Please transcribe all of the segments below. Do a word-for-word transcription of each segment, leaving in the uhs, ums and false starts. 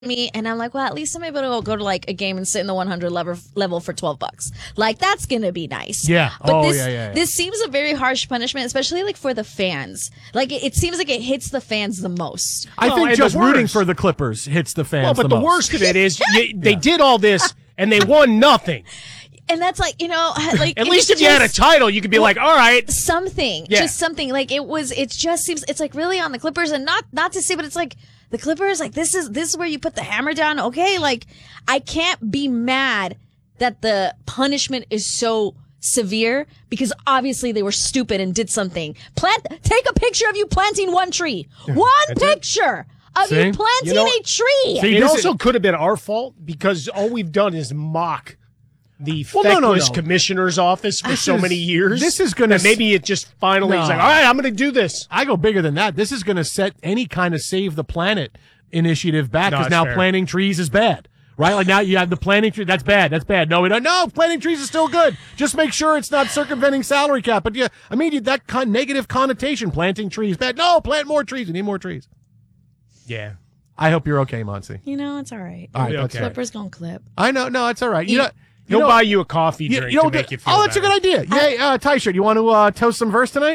me, and I'm like, well, at least I'm able to go to like a game and sit in the one hundred level level for twelve bucks. Like, that's gonna be nice. Yeah. But oh this, yeah, yeah, yeah. This seems a very harsh punishment, especially like for the fans. Like, it, it seems like it hits the fans the most. I Well, think and just the rooting worst- for the Clippers hits the fans. Well, but the, the, most. worst of it is you, they did all this and they won nothing. And that's like, you know, like At it least was if you had a just title, you could be like, all right. something, Yeah. just something. Like it was, it just seems it's like really on the Clippers, and not not to say, but it's like the Clippers. Like this is this is where you put the hammer down. Okay, like I can't be mad that the punishment is so severe because obviously they were stupid and did something. Plant, take a picture of you planting one tree. One picture of See? you planting You know- a tree. See, It this also is- could have been our fault because all we've done is mock the Well, feckless no, no, no. commissioner's office for This so is- many years. this is gonna that maybe it just finally is No. like, all right, I'm going to do this. I go bigger than that. This is going to set any kind of save the planet initiative back No, because it's now fair. planting trees is bad. Right? Like now you have the planting tree. That's bad. That's bad. No, we don't. No, planting trees is still good. Just make sure it's not circumventing salary cap. But yeah, I mean, that con- negative connotation, planting trees, bad. No, plant more trees. We need more trees. Yeah. I hope you're okay, Monty. You know, it's all right. All right, Yeah, that's okay. right. Clippers gonna clip. I know. No, it's all right. You Yeah. know, you He'll know, buy you a coffee you, drink you know, to make you feel oh, that's better. a good idea. Yeah, uh, Ty-shirt, you want to uh, toast some verse tonight?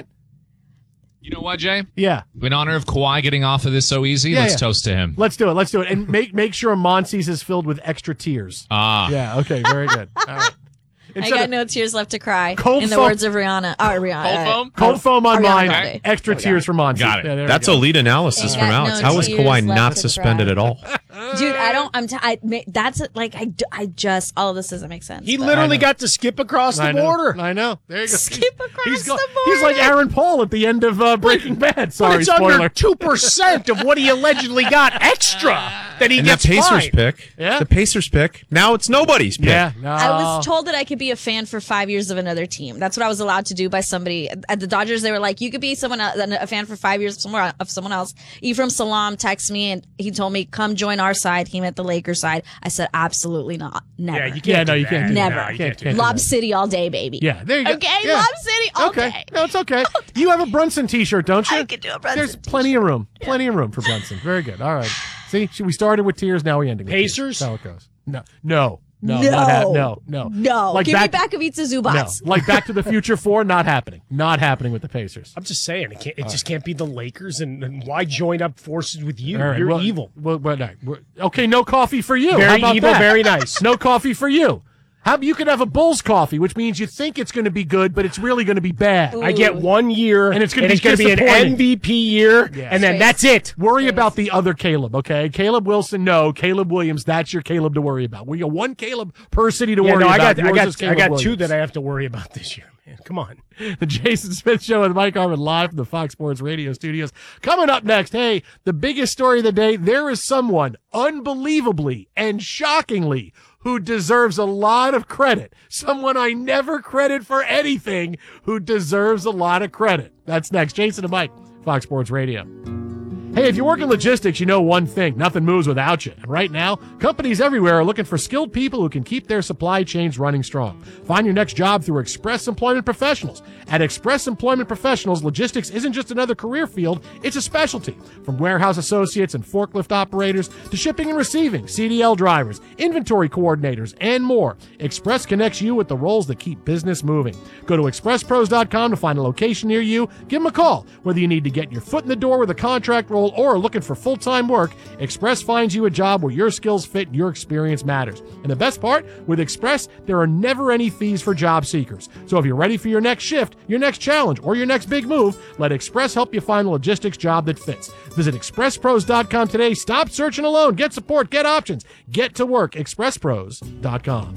You know what, Jay? Yeah. In honor of Kawhi getting off of this so easy, Yeah, let's yeah. toast to him. Let's do it. Let's do it. And make make sure Monsi's is filled with extra tears. Ah. Yeah, okay, very good. All right. I Instead got of no tears left to cry. Cold in the foam- words of Rihanna. Oh, Rihanna. Cold uh, foam? cold foam on Ariana mine, Grande. extra There we tears go. for Monsi. Got it. Yeah, there we That's go. elite analysis Ain't from got Alex. no How was tears Kawhi left not to suspended cry. at all? Dude, I don't. I'm. T- I. That's like. I. d- I just. All of this doesn't make sense. He but- literally got to skip across the I know. border. I know. There you go. Skip across he's the He's like border. Aaron Paul at the end of uh, Breaking Bad. But Sorry, it's spoiler. under two percent of what he allegedly got extra that he And that gets Pacers fined. pick, Yeah. the Pacers pick, now it's nobody's pick. Yeah. No. I was told that I could be a fan for five years of another team. That's what I was allowed to do by somebody at the Dodgers. They were like, you could be someone else, a fan for five years of somewhere of someone else. Ephraim Salam texted me and he told me, "Come join our side." He meant the Lakers side. I said, absolutely not. Never. Yeah, you can't Yeah, do no, you that. can't do Never. No, you can't do Can't that. Lob City all day, baby. Yeah, there you go. Okay, Yeah. Lob City all okay. day. No, it's okay. You have a Brunson T-shirt, don't you? I could do a Brunson There's plenty of room. Plenty of room for Brunson. Very good. All right. See, we started with tears. Now we ending with tears. Pacers? That's how it goes. No, no, no, No. not hap- no, no, No. Like Give back, me back Ivica No, Zubats. like Back to the Future Four. Not happening. Not happening with the Pacers. I'm just saying, it, can't, it just can't be the Lakers, and, and why join up forces with you? All right, You're well, evil. Well, well, no, well, okay, no coffee for you. How Very about evil, that? very nice. No coffee for you. How you can have a Bulls coffee, which means you think it's going to be good, but it's really going to be bad. I get one year, And it's gonna be gonna be an disappointing. M V P year, Yeah. and then that's it. Worry about the other Caleb, okay? Caleb Wilson, no. Caleb Williams, that's your Caleb to worry about. We got one Caleb per city to Yeah, worry no, I about. got, I Yours got, is I Caleb got two Williams. that I have to worry about this year, man. Come on. The Jason Smith Show with Mike Harmon live from the Fox Sports Radio studios. Coming up next, hey, the biggest story of the day, there is someone unbelievably and shockingly who deserves a lot of credit. Someone I never credit for anything who deserves a lot of credit. That's next. Jason and Mike, Fox Sports Radio. Hey, if you work in logistics, you know one thing. Nothing moves without you. And right now, companies everywhere are looking for skilled people who can keep their supply chains running strong. Find your next job through Express Employment Professionals. At Express Employment Professionals, logistics isn't just another career field, it's a specialty. From warehouse associates and forklift operators to shipping and receiving, C D L drivers, inventory coordinators, and more. Express connects you with the roles that keep business moving. Go to express pros dot com to find a location near you. Give them a call. Whether you need to get your foot in the door with a contract role or are looking for full-time work, Express finds you a job where your skills fit and your experience matters. And the best part, with Express, there are never any fees for job seekers. So if you're ready for your next shift, your next challenge, or your next big move, let Express help you find a logistics job that fits. Visit express pros dot com today. Stop searching alone. Get support. Get options. Get to work. express pros dot com.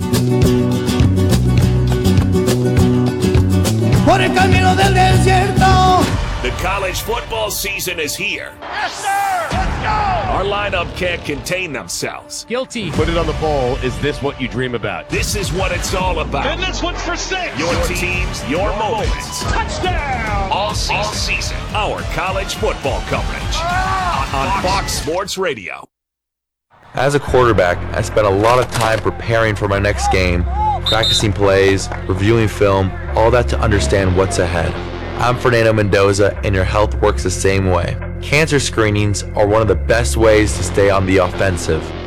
Por el camino del desierto. The college football season is here. Yes, sir. Let's go. Our lineup can't contain themselves. Guilty. Put it on the poll. Is this what you dream about? This is what it's all about. And this one's for six. Your teams, your moments. Touchdown. All season. All season. Our college football coverage on, on Fox Sports Radio. As a quarterback, I spent a lot of time preparing for my next game, practicing plays, reviewing film, all that to understand what's ahead. I'm Fernando Mendoza, and your health works the same way. Cancer screenings are one of the best ways to stay on the offensive.